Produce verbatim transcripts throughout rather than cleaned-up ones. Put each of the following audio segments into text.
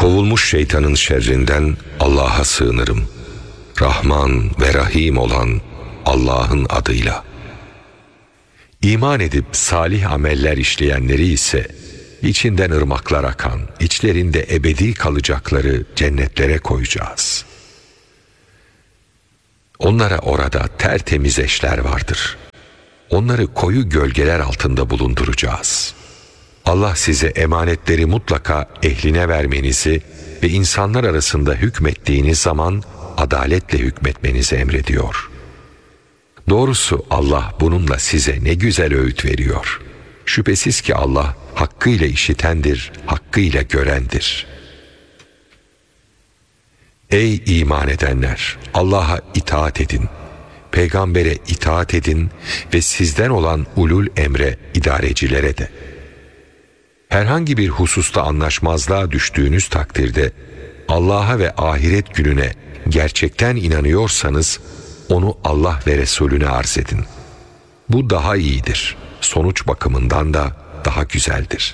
Kovulmuş şeytanın şerrinden Allah'a sığınırım. Rahman ve Rahim olan Allah'ın adıyla. İman edip salih ameller işleyenleri ise içinden ırmaklar akan, içlerinde ebedi kalacakları cennetlere koyacağız. Onlara orada tertemiz eşler vardır. Onları koyu gölgeler altında bulunduracağız. Allah size emanetleri mutlaka ehline vermenizi ve insanlar arasında hükmettiğiniz zaman adaletle hükmetmenizi emrediyor. Doğrusu Allah bununla size ne güzel öğüt veriyor. Şüphesiz ki Allah hakkıyla işitendir, hakkıyla görendir. Ey iman edenler! Allah'a itaat edin, peygambere itaat edin ve sizden olan ulul emre, idarecilere de. Herhangi bir hususta anlaşmazlığa düştüğünüz takdirde Allah'a ve ahiret gününe gerçekten inanıyorsanız onu Allah ve Resulüne arz edin. Bu daha iyidir. Sonuç bakımından da daha güzeldir.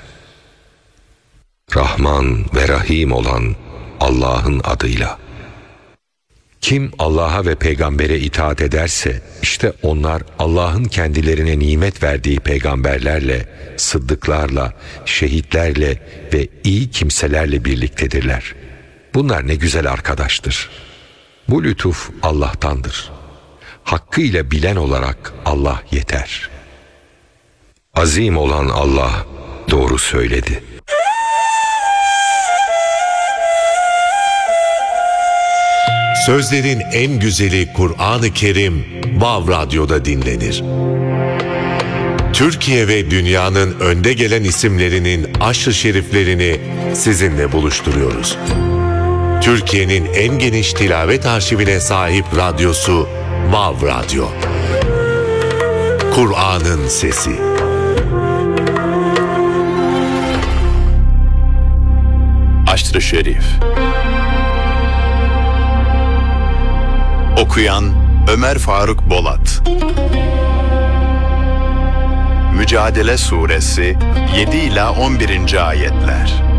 Rahman ve Rahim olan Allah'ın adıyla. Kim Allah'a ve peygambere itaat ederse işte onlar Allah'ın kendilerine nimet verdiği peygamberlerle, sıddıklarla, şehitlerle ve iyi kimselerle birliktedirler. Bunlar ne güzel arkadaştır. Bu lütuf Allah'tandır. Hakkıyla bilen olarak Allah yeter. Azim olan Allah doğru söyledi. Sözlerin en güzeli Kur'an-ı Kerim Vav Radyo'da dinlenir. Türkiye ve dünyanın önde gelen isimlerinin aşr-ı şeriflerini sizinle buluşturuyoruz. Türkiye'nin en geniş tilavet arşivine sahip radyosu Vav Radyo. Kur'an'ın sesi. Aşr-ı Şerif. Okuyan Ömer Faruk Bolat. Mücadele Suresi yedi ila on birinci ayetler.